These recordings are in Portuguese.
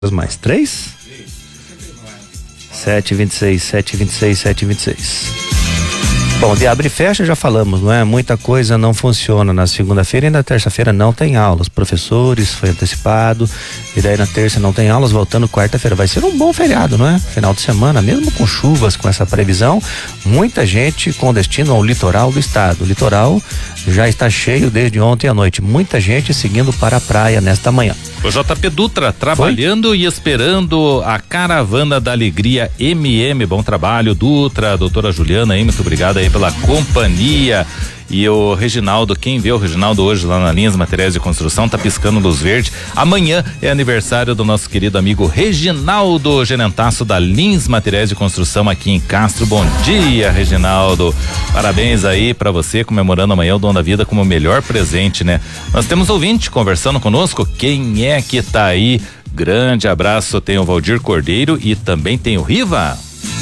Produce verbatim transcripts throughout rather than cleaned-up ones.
mais três? sete, vinte e seis, sete, vinte e seis, sete, vinte e seis. Bom, de abre e fecha já falamos, não é? Muita coisa não funciona na segunda-feira e na terça-feira não tem aulas. Professores, foi antecipado, e daí na terça não tem aulas, voltando quarta-feira. Vai ser um bom feriado, não é? Final de semana, mesmo com chuvas, com essa previsão, muita gente com destino ao litoral do estado. O litoral já está cheio desde ontem à noite. Muita gente seguindo para a praia nesta manhã. O J P Dutra trabalhando Foi? e esperando a Caravana da Alegria M M. Bom trabalho, Dutra, doutora Juliana aí, muito obrigado aí pela companhia. E o Reginaldo, quem vê o Reginaldo hoje lá na Lins Materiais de Construção, tá piscando luz verde. Amanhã é aniversário do nosso querido amigo Reginaldo, gerentaço da Lins Materiais de Construção aqui em Castro. Bom dia, Reginaldo. Parabéns aí pra você, comemorando amanhã o Dom da Vida como o melhor presente, né? Nós temos ouvinte conversando conosco. Quem é que tá aí? Grande abraço, tem o Valdir Cordeiro e também tem o Riva.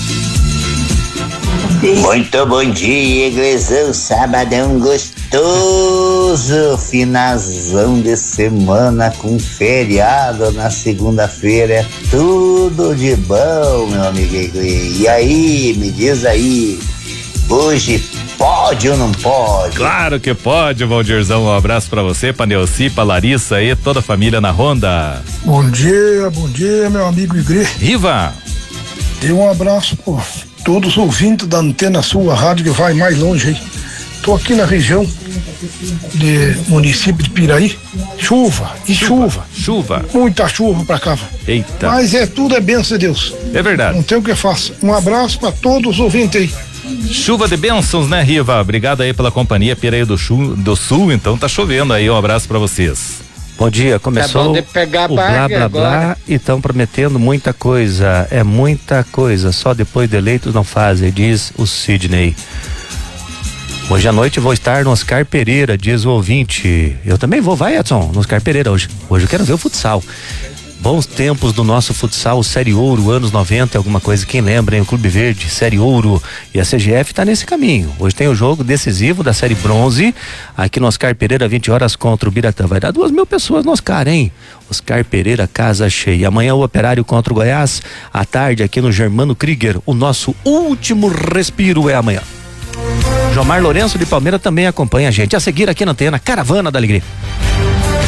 Muito bom dia, igrejão, sabadão gostoso, finazão de semana com feriado na segunda-feira, é tudo de bom, meu amigo. E aí, me diz aí, hoje pode ou não pode? Claro que pode, Valdirzão, um abraço pra você, pra Neuci, pra Larissa e toda a família na Ronda. Bom dia, bom dia, meu amigo Igre. Riva. Dê um abraço, pô. Todos os ouvintes da Antena Sul, a rádio que vai mais longe aí. Tô aqui na região de município de Piraí. Chuva e chuva. Chuva. Muita chuva pra cá. Eita. Mas é tudo é bênção de Deus. É verdade. Não tem o que faça. Um abraço pra todos os ouvintes aí. Chuva de bênçãos, né, Riva? Obrigado aí pela companhia, Piraí do, Chu, do Sul, então tá chovendo aí, um abraço pra vocês. Bom dia, começou de pegar o blá blá blá e estão prometendo muita coisa, é muita coisa, só depois de eleitos não fazem, diz o Sidney. Hoje à noite vou estar no Oscar Pereira, diz o ouvinte. Eu também vou, vai, Edson, no Oscar Pereira hoje. Hoje eu quero ver o futsal. Bons tempos do nosso futsal, Série Ouro, anos noventa, alguma coisa, quem lembra, hein? O Clube Verde, Série Ouro, e a C G F tá nesse caminho. Hoje tem o jogo decisivo da Série Bronze, aqui no Oscar Pereira, vinte horas contra o Biratã. Vai dar duas mil pessoas no Oscar, hein? Oscar Pereira, casa cheia. Amanhã o Operário contra o Goiás, à tarde aqui no Germano Krieger. O nosso último respiro é amanhã. Jomar Lourenço de Palmeira também acompanha a gente. A seguir aqui na Antena, Caravana da Alegria.